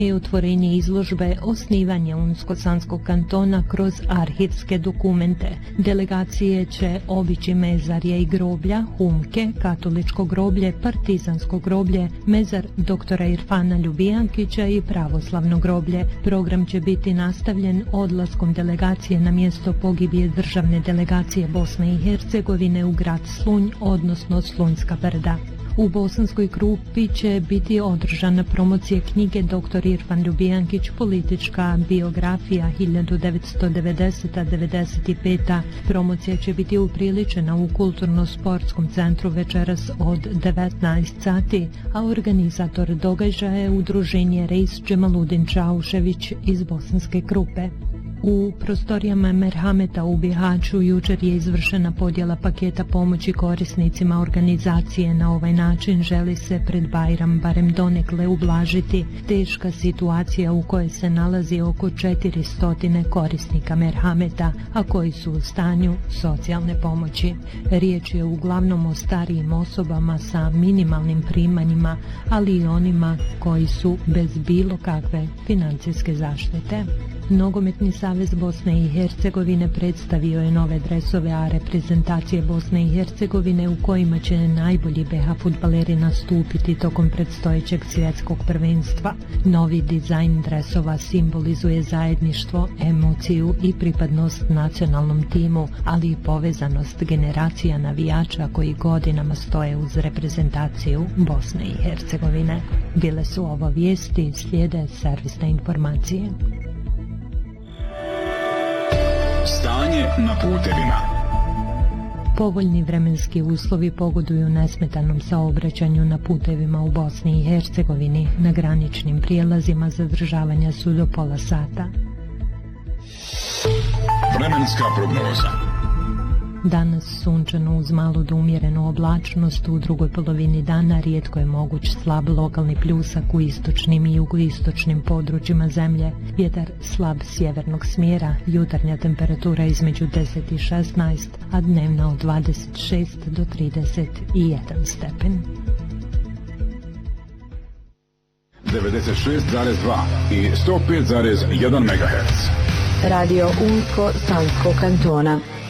i otvorenje izložbe osnivanje Unsko-Sanskog kantona kroz arhivske dokumente. Delegacije će obići mezarje i groblja, humke, katoličko groblje, partizansko groblje, mezar doktora Irfana Ljubijankića i pravoslavno groblje. Program će biti nastavljen odlaskom delegacije na mjesto pogibije državne delegacije Bosne i Hercegovine u grad Slunj, odnosno Slunjska brda. U Bosanskoj Krupi će biti održana promocija knjige Dr. Irfan Ljubijankić, politička biografija 1990-95. Promocija će biti upriličena u Kulturno-sportskom centru večeras od 19 sati, a organizator događaja je udruženje Reis Džemaludin Čaušević iz Bosanske Krupe. U prostorijama Merhameta u Bihaću jučer je izvršena podjela paketa pomoći korisnicima organizacije. Na ovaj način želi se pred Bajram barem donekle ublažiti teška situacija u kojoj se nalazi oko 400 korisnika Merhameta, a koji su u stanju socijalne pomoći. Riječ je uglavnom o starijim osobama sa minimalnim primanjima, ali i onima koji su bez bilo kakve financijske zaštite. Nogometni savez Bosne i Hercegovine predstavio je nove dresove A reprezentacije Bosne i Hercegovine u kojima će najbolji BH fudbaleri nastupiti tokom predstojećeg svjetskog prvenstva. Novi dizajn dresova simbolizuje zajedništvo, emociju i pripadnost nacionalnom timu, ali i povezanost generacija navijača koji godinama stoje uz reprezentaciju Bosne i Hercegovine. Bile su ovo vijesti, slijede servisne informacije. Stanje na putevima. Povoljni vremenski uslovi pogoduju nesmetanom saobraćanju na putevima u Bosni i Hercegovini. Na graničnim prijelazima zadržavanja su do pola sata. Vremenska prognoza. Danas sunčano uz malu do umjerenu oblačnost, u drugoj polovini dana rijetko je moguć slab lokalni pljusak u istočnim i jugoistočnim područjima zemlje. Vjetar slab sjevernog smjera, jutarnja temperatura između 10 i 16, a dnevna od 26 do 31 stepen. 96,2 i 105,1 MHz. Radio Unsko-Sanskog kantona.